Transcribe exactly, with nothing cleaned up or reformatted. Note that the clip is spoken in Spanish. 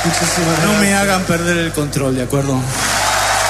Muchísimas gracias. No me hagan perder el control, ¿de acuerdo?